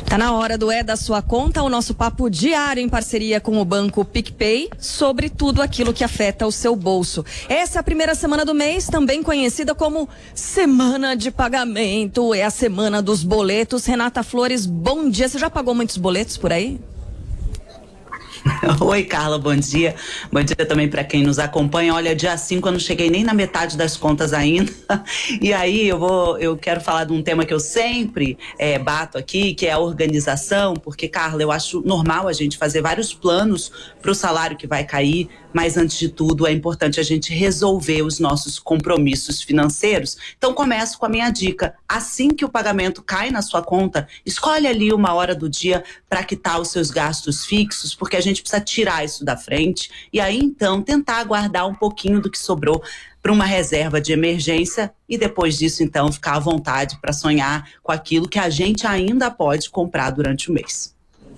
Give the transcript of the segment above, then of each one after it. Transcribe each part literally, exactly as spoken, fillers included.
Tá na hora do É da Sua Conta, o nosso papo diário em parceria com o banco PicPay sobre tudo aquilo que afeta o seu bolso. Essa é a primeira semana do mês, também conhecida como Semana de Pagamento, é a semana dos boletos. Renata Flores, bom dia. Você já pagou muitos boletos por aí? Oi, Carla, bom dia. Bom dia também para quem nos acompanha. Olha, dia cinco eu não cheguei nem na metade das contas ainda. E aí eu vou, eu quero falar de um tema que eu sempre é, bato aqui, que é a organização, porque, Carla, eu acho normal a gente fazer vários planos para o salário que vai cair, mas antes de tudo é importante a gente resolver os nossos compromissos financeiros. Então começo com a minha dica. Assim que o pagamento cai na sua conta, escolhe ali uma hora do dia para quitar os seus gastos fixos, porque a gente precisa tirar isso da frente e aí então tentar guardar um pouquinho do que sobrou para uma reserva de emergência e depois disso então ficar à vontade para sonhar com aquilo que a gente ainda pode comprar durante o mês.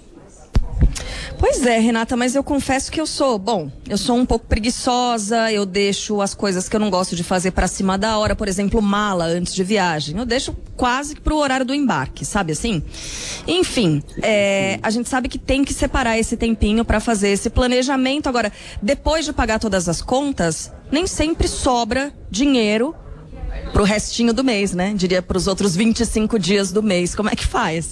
Pois é, Renata, mas eu confesso que eu sou, bom, eu sou um pouco preguiçosa, eu deixo as coisas que eu não gosto de fazer para cima da hora, por exemplo, mala antes de viagem, eu deixo quase que pro horário do embarque, sabe assim? Enfim, é, a gente sabe que tem que separar esse tempinho para fazer esse planejamento. Agora, depois de pagar todas as contas, nem sempre sobra dinheiro pro restinho do mês, né? Diria pros outros vinte e cinco dias do mês. Como é que faz?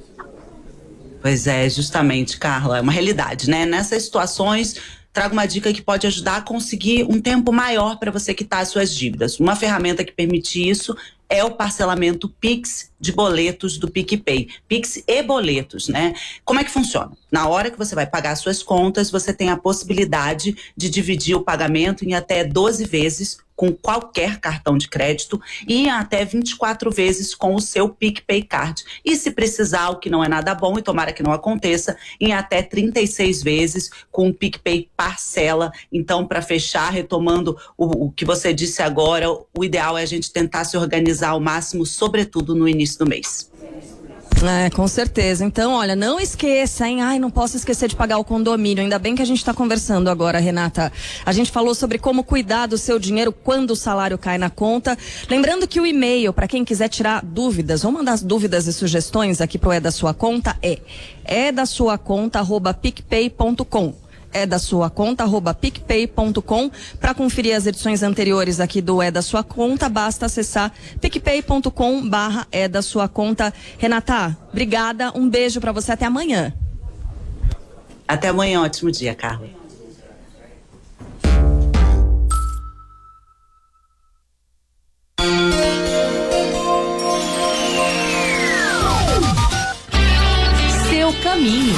Pois é, justamente, Carla, é uma realidade, né? Nessas situações, trago uma dica que pode ajudar a conseguir um tempo maior para você quitar as suas dívidas. Uma ferramenta que permite isso é o parcelamento Pix de boletos do PicPay. Pix e boletos, né? Como é que funciona? Na hora que você vai pagar as suas contas, você tem a possibilidade de dividir o pagamento em até doze vezes com qualquer cartão de crédito e em até vinte e quatro vezes com o seu PicPay Card. E se precisar, o que não é nada bom, e tomara que não aconteça, em até trinta e seis vezes com o PicPay Parcela. Então, para fechar, retomando o, o que você disse agora, o ideal é a gente tentar se organizar ao máximo, sobretudo no início do mês. É, com certeza. Então, olha, não esqueça, hein? Ai, não posso esquecer de pagar o condomínio. Ainda bem que a gente está conversando agora, Renata. A gente falou sobre como cuidar do seu dinheiro quando o salário cai na conta. Lembrando que o e-mail, para quem quiser tirar dúvidas ou mandar dúvidas e sugestões aqui pro É da Sua Conta, é é da sua conta arroba picpay ponto com. É da sua conta, arroba picpay ponto com. Para conferir as edições anteriores aqui do É da Sua Conta, basta acessar picpay ponto com barra É da Sua Conta. Renata, obrigada, um beijo para você, até amanhã. Até amanhã, ótimo dia, Carla. Seu caminho.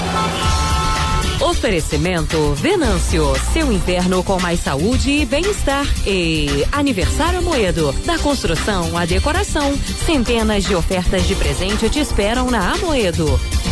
Oferecimento Venâncio, seu inverno com mais saúde e bem-estar. E Aniversário Amoedo, da construção à decoração. Centenas de ofertas de presente te esperam na Amoedo.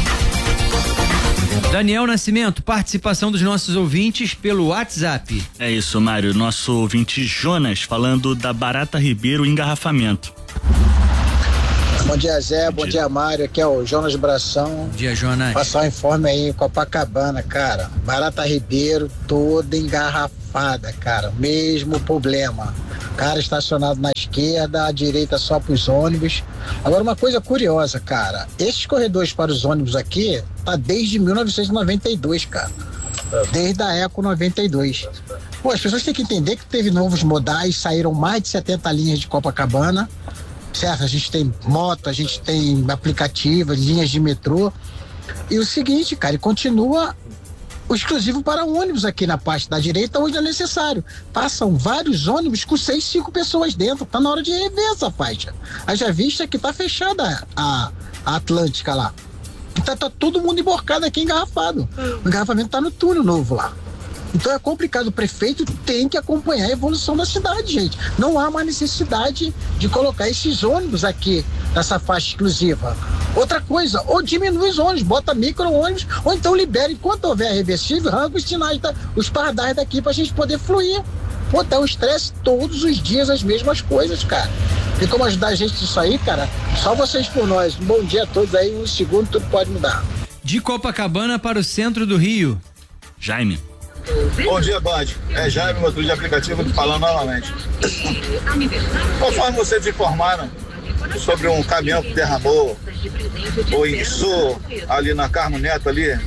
Daniel Nascimento, participação dos nossos ouvintes pelo WhatsApp. É isso, Mário. Nosso ouvinte Jonas falando da Barata Ribeiro engarrafamento. Bom dia, Zé. Bom, Bom dia. dia, Mário. Aqui é o Jonas Bração. Bom dia, Jonas. Passar um informe aí, Copacabana, cara. Barata Ribeiro toda engarrafada, cara. Mesmo problema. Cara estacionado na esquerda, à direita só para os ônibus. Agora, uma coisa curiosa, cara. Esses corredores para os ônibus aqui tá desde mil novecentos e noventa e dois, cara. Desde a Eco noventa e dois. Pô, as pessoas têm que entender que teve novos modais, saíram mais de setenta linhas de Copacabana. Certo, a gente tem moto, a gente tem aplicativo, linhas de metrô. E o seguinte, cara, continua o exclusivo para ônibus aqui na parte da direita, onde é necessário. Passam vários ônibus com seis, cinco pessoas dentro. Tá na hora de rever essa faixa. Haja vista que tá fechada a, a Atlântica lá. Então tá todo mundo emborcado aqui, engarrafado. O engarrafamento tá no túnel novo lá. Então é complicado, o prefeito tem que acompanhar a evolução da cidade, gente. Não há mais necessidade de colocar esses ônibus aqui nessa faixa exclusiva. Outra coisa, ou diminui os ônibus, bota micro-ônibus, ou então libera, enquanto houver reversível, arranca os sinais, tá, os pardais daqui pra gente poder fluir. Pô, tá um estresse todos os dias, as mesmas coisas, cara. Tem como ajudar a gente nisso aí, cara? Só vocês por nós. Um bom dia a todos aí, um segundo tudo pode mudar. De Copacabana para o centro do Rio. Jaime. Bom dia, Band. É Jaime, motorista de aplicativo, falando novamente. Conforme vocês informaram, sobre um caminhão que derramou ou enguiçou ali na Carmo Neto, ali, é,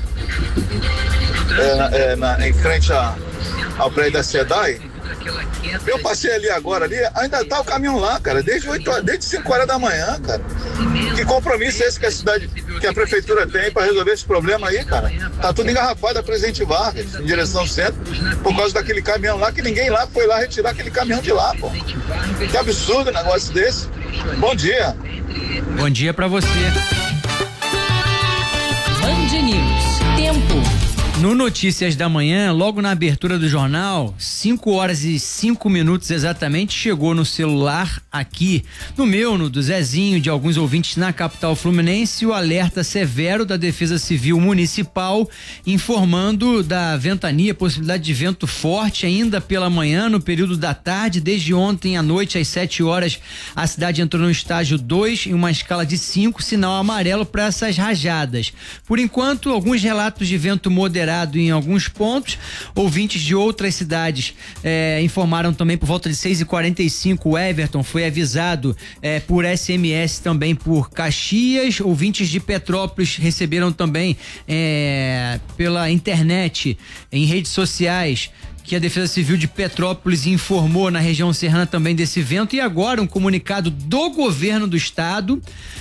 é, na, em frente a, ao prédio da SEDAI. Eu passei ali agora, ali, ainda tá o caminhão lá, cara, desde oito horas, desde cinco horas da manhã, cara. Que compromisso é esse que a cidade, que a prefeitura tem para resolver esse problema aí, cara? Tá tudo engarrafado a Presidente Vargas, em direção ao centro, por causa daquele caminhão lá, que ninguém lá foi lá retirar aquele caminhão de lá, pô. Que absurdo um negócio desse. Bom dia. Bom dia pra você. Band News. Tempo. No Notícias da Manhã, logo na abertura do jornal, cinco horas e cinco minutos exatamente, chegou no celular aqui, no meu, no do Zezinho, de alguns ouvintes na capital fluminense, o alerta severo da Defesa Civil Municipal, informando da ventania, possibilidade de vento forte ainda pela manhã, no período da tarde. Desde ontem à noite, às sete horas, a cidade entrou no estágio dois, em uma escala de cinco, sinal amarelo para essas rajadas. Por enquanto, alguns relatos de vento moderado em alguns pontos. Ouvintes de outras cidades eh, informaram também por volta de seis e quarenta e cinco. O Everton foi avisado eh, por S M S também por Caxias. Ouvintes de Petrópolis receberam também eh, pela internet, em redes sociais, que a Defesa Civil de Petrópolis informou na região serrana também desse vento. E agora um comunicado do governo do estado: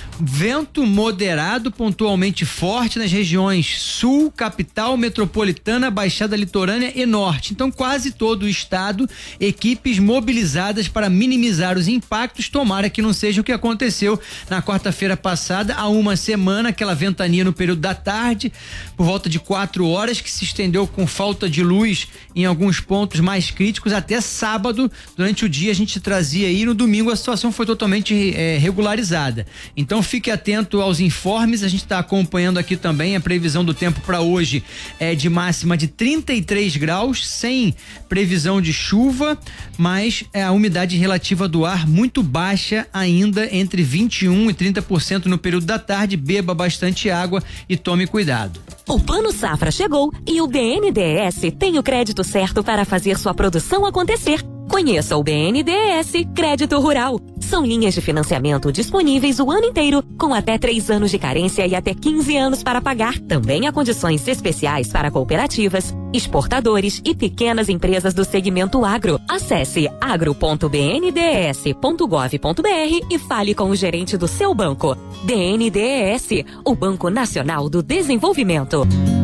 vento moderado, pontualmente forte nas regiões sul, capital, metropolitana, baixada litorânea e norte. Então, quase todo o estado, equipes mobilizadas para minimizar os impactos. Tomara que não seja o que aconteceu na quarta-feira passada, há uma semana, aquela ventania no período da tarde, por volta de quatro horas, que se estendeu com falta de luz em alguns pontos mais críticos até sábado. Durante o dia a gente trazia aí, no domingo a situação foi totalmente é, regularizada. Então fique atento aos informes, a gente está acompanhando aqui também a previsão do tempo para hoje, é de máxima de trinta e três graus, sem previsão de chuva, mas é a umidade relativa do ar muito baixa ainda, entre vinte e um e trinta por cento no período da tarde. Beba bastante água e tome cuidado. O Plano Safra chegou e o B N D E S tem o crédito certo para fazer sua produção acontecer. Conheça o B N D E S Crédito Rural. São linhas de financiamento disponíveis o ano inteiro, com até três anos de carência e até quinze anos para pagar. Também há condições especiais para cooperativas, exportadores e pequenas empresas do segmento agro. Acesse agro ponto b n d e s ponto gov ponto b r e fale com o gerente do seu banco. B N D E S, o Banco Nacional do Desenvolvimento.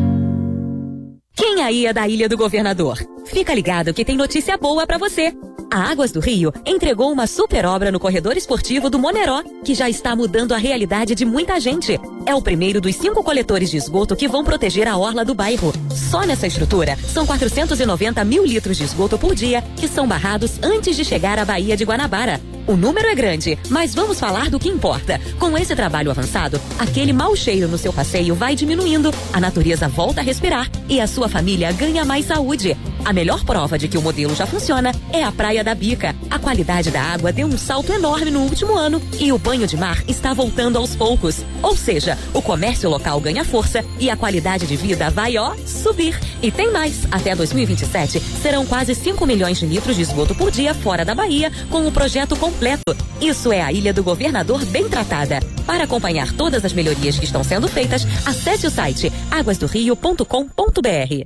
Quem aí é da Ilha do Governador? Fica ligado que tem notícia boa pra você. A Águas do Rio entregou uma super obra no corredor esportivo do Moneró, que já está mudando a realidade de muita gente. É o primeiro dos cinco coletores de esgoto que vão proteger a orla do bairro. Só nessa estrutura, são quatrocentos e noventa mil litros de esgoto por dia que são barrados antes de chegar à Baía de Guanabara. O número é grande, mas vamos falar do que importa. Com esse trabalho avançado, aquele mau cheiro no seu passeio vai diminuindo, a natureza volta a respirar e a sua família ganha mais saúde. A melhor prova de que o modelo já funciona é a Praia da Bica. A qualidade da água deu um salto enorme no último ano e o banho de mar está voltando aos poucos. Ou seja, o comércio local ganha força e a qualidade de vida vai, ó, subir. E tem mais, até dois mil e vinte e sete serão quase cinco milhões de litros de esgoto por dia fora da Bahia, com o projeto completo. Isso é a Ilha do Governador bem tratada. Para acompanhar todas as melhorias que estão sendo feitas, acesse o site águas do rio ponto com ponto b r.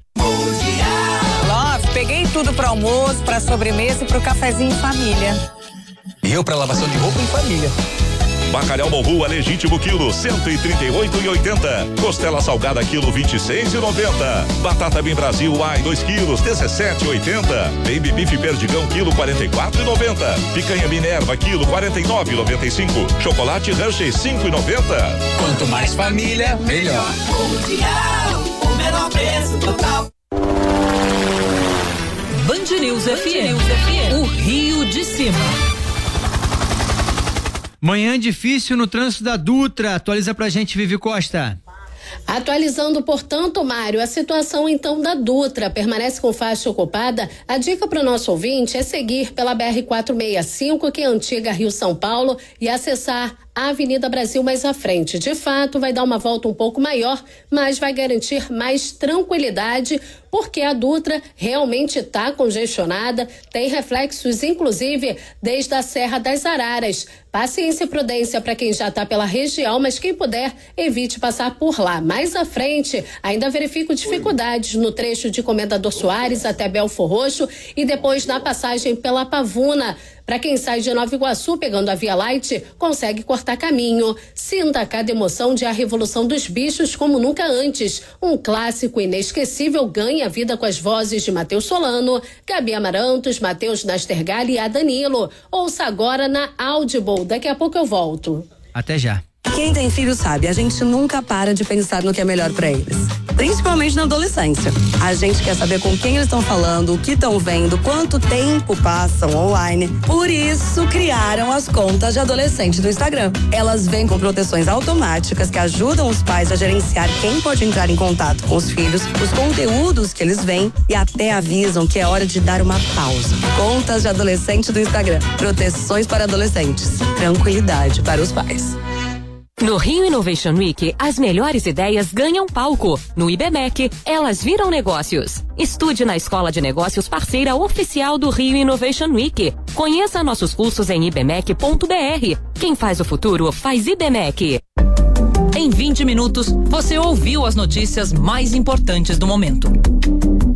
Love, peguei tudo para almoço, para sobremesa e para o cafezinho em família. E eu para lavação de roupa em família. Bacalhau Morrua legítimo quilo cento e trinta e oito e oitenta. Costela salgada quilo vinte e seis e noventa. Batata Bem Brasil Ai dois quilos dezessete e oitenta. Baby Beef Perdigão quilo quarenta e quatro e noventa. Picanha Minerva quilo quarenta e nove e noventa e cinco. Chocolate Hershey cinco e noventa. Quanto mais família, melhor. Mundial, o menor preço total. Band News F M, o Rio de Cima. Manhã difícil no trânsito da Dutra. Atualiza pra gente, Vivi Costa. Atualizando, portanto, Mário, a situação então da Dutra permanece com faixa ocupada. A dica para o nosso ouvinte é seguir pela B R quatrocentos e sessenta e cinco, que é a antiga Rio São Paulo, e acessar a Avenida Brasil mais à frente. De fato, vai dar uma volta um pouco maior, mas vai garantir mais tranquilidade, porque a Dutra realmente está congestionada, tem reflexos, inclusive, desde a Serra das Araras. Paciência e prudência para quem já está pela região, mas quem puder, evite passar por lá. Mais à frente, ainda verifico dificuldades no trecho de Comendador Soares até Belfor Roxo e depois na passagem pela Pavuna. Para quem sai de Nova Iguaçu pegando a Via Light, consegue cortar caminho. Sinta cada emoção de A Revolução dos Bichos como nunca antes. Um clássico inesquecível ganha vida com as vozes de Matheus Solano, Gabi Amarantos, Matheus Nastergalli e a Danilo. Ouça agora na Audible. Daqui a pouco eu volto. Até já. Quem tem filho sabe, a gente nunca para de pensar no que é melhor para eles. Principalmente na adolescência. A gente quer saber com quem eles estão falando, o que estão vendo, quanto tempo passam online. Por isso, criaram as contas de adolescente do Instagram. Elas vêm com proteções automáticas que ajudam os pais a gerenciar quem pode entrar em contato com os filhos, os conteúdos que eles veem e até avisam que é hora de dar uma pausa. Contas de adolescente do Instagram. Proteções para adolescentes. Tranquilidade para os pais. No Rio Innovation Week, as melhores ideias ganham palco. No IBMEC, elas viram negócios. Estude na Escola de Negócios parceira oficial do Rio Innovation Week. Conheça nossos cursos em ibmec ponto br. Quem faz o futuro, faz IBMEC. Em vinte minutos, você ouviu as notícias mais importantes do momento.